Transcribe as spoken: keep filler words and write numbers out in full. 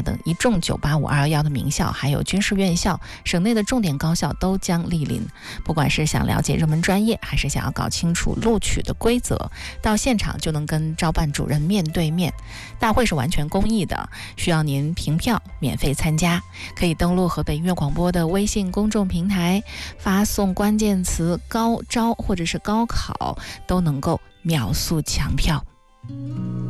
等一众九八五、二一一的名校，还有军事院校、省内的重点高校都将莅临。不管是想了解热门专业，还是想要搞清楚录取的规则，到现场就能跟招办主任面对面。大会是完全公益的，需要您凭票免费参加，可以登录河北音乐广播的微信公众平台，发送关键词高招或者是高考，都能够秒速抢票。